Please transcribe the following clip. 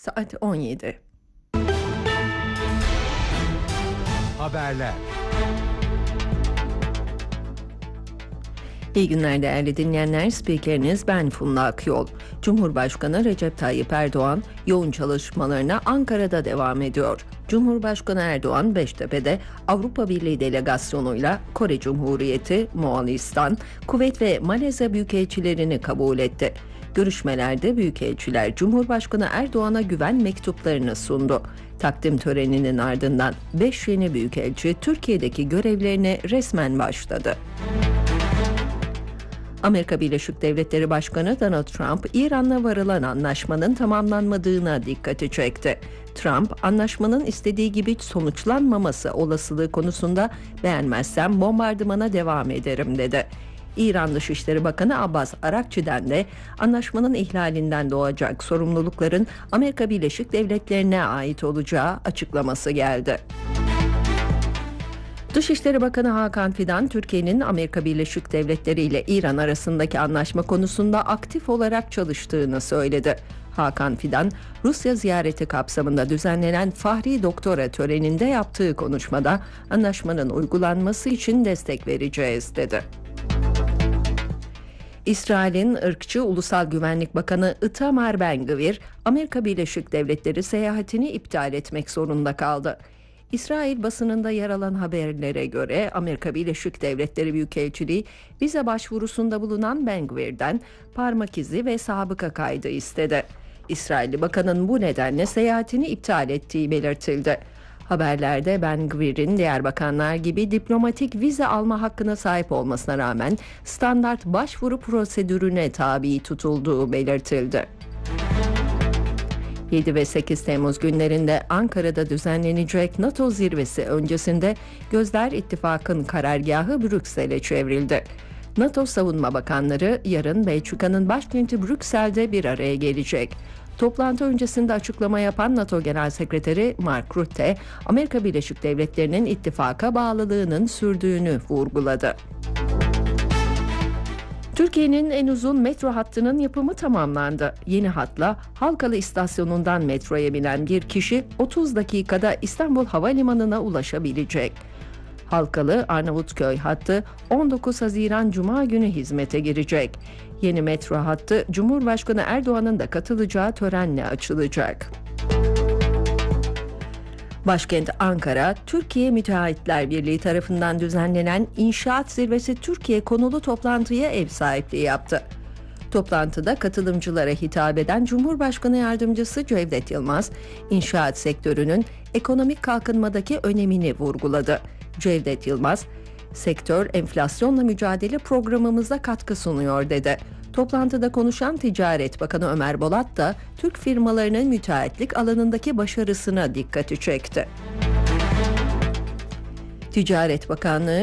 Saat 17. Haberler. İyi günler değerli dinleyenler. Spikeriniz ben Funda Akyol. Cumhurbaşkanı Recep Tayyip Erdoğan yoğun çalışmalarına Ankara'da devam ediyor. Cumhurbaşkanı Erdoğan Beştepe'de Avrupa Birliği delegasyonuyla Kore Cumhuriyeti, Moğolistan, Kuveyt ve Malezya büyükelçilerini kabul etti. Görüşmelerde büyükelçiler Cumhurbaşkanı Erdoğan'a güven mektuplarını sundu. Takdim töreninin ardından 5 yeni büyükelçi Türkiye'deki görevlerine resmen başladı. Amerika Birleşik Devletleri Başkanı Donald Trump, İran'la varılan anlaşmanın tamamlanmadığına dikkati çekti. Trump, anlaşmanın istediği gibi sonuçlanmaması olasılığı konusunda "beğenmezsem bombardımana devam ederim" dedi. İran Dışişleri Bakanı Abbas Arakçi'den de anlaşmanın ihlalinden doğacak sorumlulukların Amerika Birleşik Devletleri'ne ait olacağı açıklaması geldi. Dışişleri Bakanı Hakan Fidan, Türkiye'nin Amerika Birleşik Devletleri ile İran arasındaki anlaşma konusunda aktif olarak çalıştığını söyledi. Hakan Fidan, Rusya ziyareti kapsamında düzenlenen Fahri Doktora töreninde yaptığı konuşmada anlaşmanın uygulanması için destek vereceğiz dedi. İsrail'in ırkçı Ulusal Güvenlik Bakanı Itamar Ben-Gvir, Amerika Birleşik Devletleri seyahatini iptal etmek zorunda kaldı. İsrail basınında yer alan haberlere göre Amerika Birleşik Devletleri Büyükelçiliği vize başvurusunda bulunan Ben-Gvir'den parmak izi ve sabıka kaydı istedi. İsrailli bakanın bu nedenle seyahatini iptal ettiği belirtildi. Haberlerde Ben-Gvir'in diğer bakanlar gibi diplomatik vize alma hakkına sahip olmasına rağmen standart başvuru prosedürüne tabi tutulduğu belirtildi. 7 ve 8 Temmuz günlerinde Ankara'da düzenlenecek NATO zirvesi öncesinde gözler ittifakın karargahı Brüksel'e çevrildi. NATO Savunma Bakanları yarın Belçika'nın başkenti Brüksel'de bir araya gelecek. Toplantı öncesinde açıklama yapan NATO Genel Sekreteri Mark Rutte, Amerika Birleşik Devletleri'nin ittifaka bağlılığının sürdüğünü vurguladı. Türkiye'nin en uzun metro hattının yapımı tamamlandı. Yeni hatla Halkalı istasyonundan metroya binen bir kişi 30 dakikada İstanbul Havalimanı'na ulaşabilecek. Halkalı Arnavutköy hattı 19 Haziran Cuma günü hizmete girecek. Yeni metro hattı Cumhurbaşkanı Erdoğan'ın da katılacağı törenle açılacak. Başkent Ankara, Türkiye Müteahhitler Birliği tarafından düzenlenen İnşaat Zirvesi Türkiye konulu toplantıya ev sahipliği yaptı. Toplantıda katılımcılara hitap eden Cumhurbaşkanı Yardımcısı Cevdet Yılmaz, inşaat sektörünün ekonomik kalkınmadaki önemini vurguladı. Cevdet Yılmaz, "Sektör enflasyonla mücadele programımıza katkı sunuyor" dedi. Toplantıda konuşan Ticaret Bakanı Ömer Bolat da Türk firmalarının müteahhitlik alanındaki başarısına dikkati çekti. Ticaret Bakanlığı